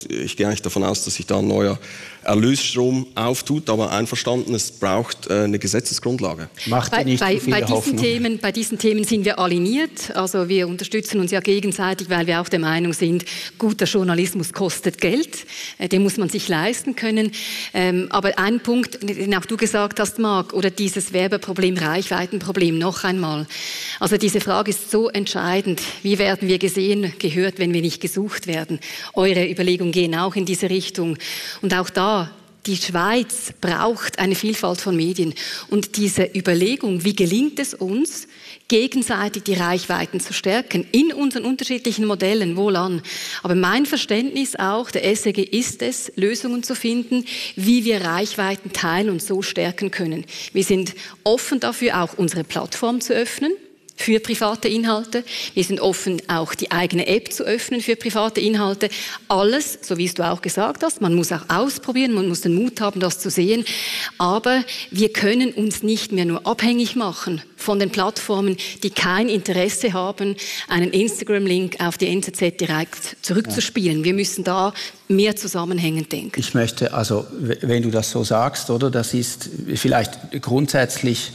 Ich gehe eigentlich davon aus, dass sich da ein neuer Erlösstrom auftut, aber einverstanden, es braucht eine Gesetzesgrundlage. Macht ihr nicht viele Hoffnung? Bei diesen Themen sind wir aligniert. Also wir unterstützen uns ja gegenseitig, weil wir auch der Meinung sind, guter Journalismus kostet Geld. Den muss man sich leisten können. Aber ein Punkt, den auch du gesagt hast, Marc, oder dieses Werbeproblem, Reichweitenproblem, noch einmal. Also diese Frage ist so entscheidend. Wie werden wir gesehen, gehört, wenn wir nicht gesucht werden? Eure Überlegungen gehen auch in diese Richtung. Und auch da, die Schweiz braucht eine Vielfalt von Medien. Und diese Überlegung, wie gelingt es uns, gegenseitig die Reichweiten zu stärken, in unseren unterschiedlichen Modellen, wohlan. Aber mein Verständnis auch, der SRG ist es, Lösungen zu finden, wie wir Reichweiten teilen und so stärken können. Wir sind offen dafür, auch unsere Plattform zu öffnen für private Inhalte. Wir sind offen, auch die eigene App zu öffnen für private Inhalte. Alles, so wie es du auch gesagt hast, man muss auch ausprobieren, man muss den Mut haben, das zu sehen. Aber wir können uns nicht mehr nur abhängig machen von den Plattformen, die kein Interesse haben, einen Instagram-Link auf die NZZ direkt zurückzuspielen. Wir müssen da mehr zusammenhängend denken. Ich möchte, also wenn du das so sagst, oder, das ist vielleicht grundsätzlich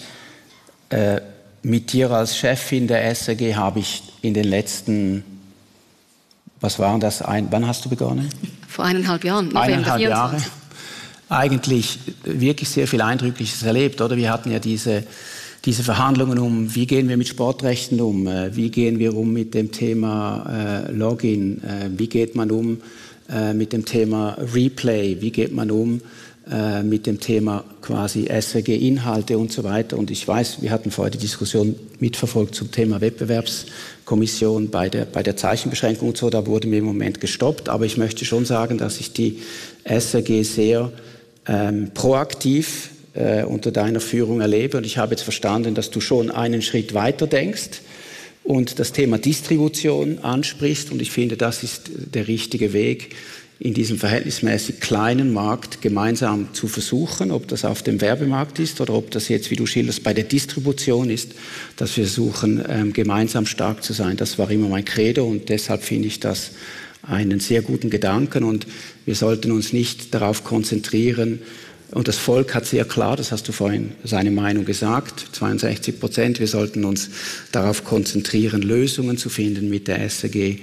mit dir als Chefin der SRG habe ich in den letzten, was waren das, wann hast du begonnen? Vor 1,5 Jahren. 1,5 Jahre. Eigentlich wirklich sehr viel Eindrückliches erlebt, oder? Wir hatten ja diese Verhandlungen um, wie gehen wir mit Sportrechten um, wie gehen wir um mit dem Thema Login, wie geht man um mit dem Thema Replay, wie geht man um mit dem Thema quasi SRG-Inhalte und so weiter. Und ich weiß, wir hatten vorher die Diskussion mitverfolgt zum Thema Wettbewerbskommission bei der Zeichenbeschränkung und so, da wurde mir im Moment gestoppt. Aber ich möchte schon sagen, dass ich die SRG sehr proaktiv unter deiner Führung erlebe. Und ich habe jetzt verstanden, dass du schon einen Schritt weiter denkst und das Thema Distribution ansprichst. Und ich finde, das ist der richtige Weg, in diesem verhältnismäßig kleinen Markt gemeinsam zu versuchen, ob das auf dem Werbemarkt ist oder ob das jetzt, wie du schilderst, bei der Distribution ist, dass wir versuchen, gemeinsam stark zu sein. Das war immer mein Credo und deshalb finde ich das einen sehr guten Gedanken und wir sollten uns nicht darauf konzentrieren, und das Volk hat sehr klar, das hast du vorhin seine Meinung gesagt, 62%, wir sollten uns darauf konzentrieren, Lösungen zu finden mit der SRG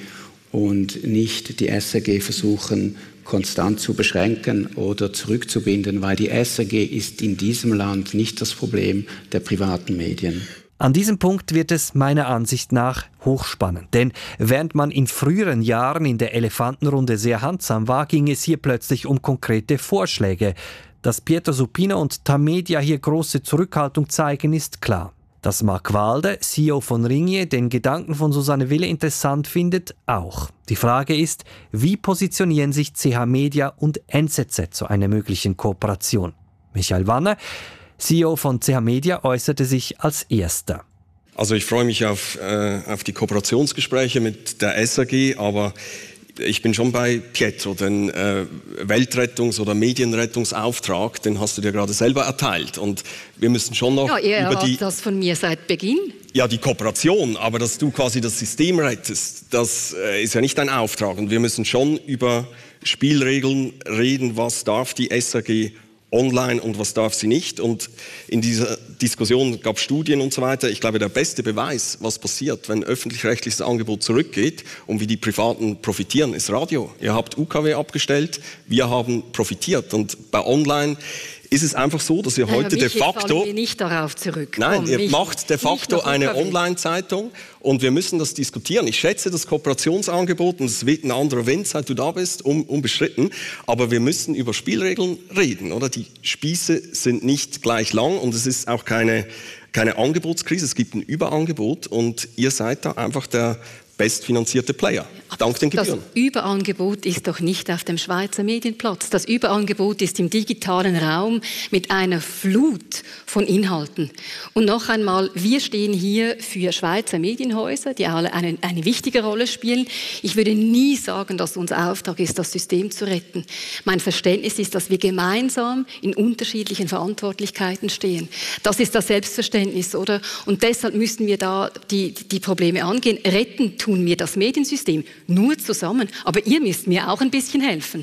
und nicht die SRG versuchen, konstant zu beschränken oder zurückzubinden, weil die SRG ist in diesem Land nicht das Problem der privaten Medien. An diesem Punkt wird es meiner Ansicht nach hochspannend. Denn während man in früheren Jahren in der Elefantenrunde sehr handsam war, ging es hier plötzlich um konkrete Vorschläge. Dass Pietro Supino und Tamedia hier große Zurückhaltung zeigen, ist klar. Dass Marc Walde, CEO von Ringier, den Gedanken von Susanne Wille interessant findet, auch. Die Frage ist, wie positionieren sich CH Media und NZZ zu einer möglichen Kooperation? Michael Wanner, CEO von CH Media, äußerte sich als Erster. Also ich freue mich auf die Kooperationsgespräche mit der SRG, aber ich bin schon bei Pietro, den Weltrettungs- oder Medienrettungsauftrag, den hast du dir gerade selber erteilt. Und wir müssen schon noch erwartet das von mir seit Beginn. Ja, die Kooperation, aber dass du quasi das System rettest, das ist ja nicht dein Auftrag. Und wir müssen schon über Spielregeln reden, was darf die SRG online und was darf sie nicht. Und in dieser Diskussion gab es Studien und so weiter. Ich glaube, der beste Beweis, was passiert, wenn öffentlich-rechtliches Angebot zurückgeht und wie die Privaten profitieren, ist Radio. Ihr habt UKW abgestellt, wir haben profitiert. Und bei Online ist es einfach so, dass ihr heute de facto... Fallen wir nicht darauf zurück. Nein, ihr macht de facto eine Online-Zeitung und wir müssen das diskutieren. Ich schätze das Kooperationsangebot und es wird ein anderer Wind, seit du da bist, unbestritten. Aber wir müssen über Spielregeln reden, oder? Die Spieße sind nicht gleich lang und es ist auch keine Angebotskrise. Es gibt ein Überangebot und ihr seid da einfach der bestfinanzierte Player, dank den Gebühren. Das Überangebot ist doch nicht auf dem Schweizer Medienplatz. Das Überangebot ist im digitalen Raum mit einer Flut von Inhalten. Und noch einmal, wir stehen hier für Schweizer Medienhäuser, die alle eine wichtige Rolle spielen. Ich würde nie sagen, dass unser Auftrag ist, das System zu retten. Mein Verständnis ist, dass wir gemeinsam in unterschiedlichen Verantwortlichkeiten stehen. Das ist das Selbstverständnis, oder? Und deshalb müssen wir da die Probleme angehen. Retten tun tun wir das Mediensystem nur zusammen. Aber ihr müsst mir auch ein bisschen helfen.